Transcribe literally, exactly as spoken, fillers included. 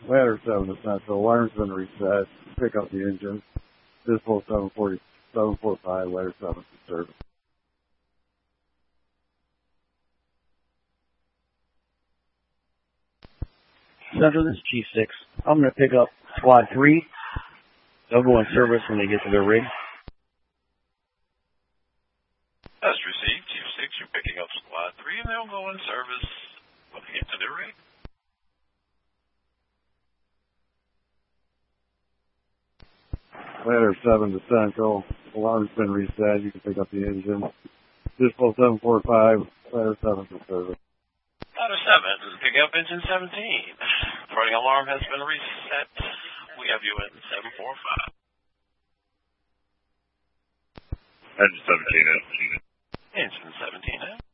Ladder seven to Central. Alarm's been reset. Pick up the engine. Dispo seven forty, seven forty-five, ladder seven to service. Central, this is Chief six. I'm going to pick up Squad three. They'll go in service when they get to their rig. As received, Chief six, you're picking up Squad three, and they'll go in service when they get to their rig. Ladder seven to Central. Alarm's been reset. You can pick up the engine. Dispo seven forty-five, ladder seven to service. Ladder seven, pick up engine seventeen. Running alarm has been reset. We have you in seven forty-five. Engine seventeen in. Engine seventeen in.